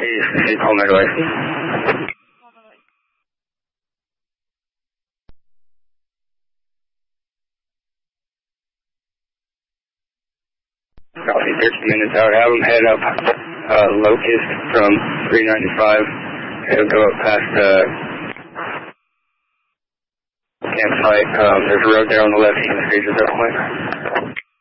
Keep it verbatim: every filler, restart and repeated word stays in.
Hey, call my way. Copy, thirteen minutes out. Have them head up uh, Locust from three ninety-five. It'll go up past the uh, campsite. Um, there's a road there on the left. You can stage at that point.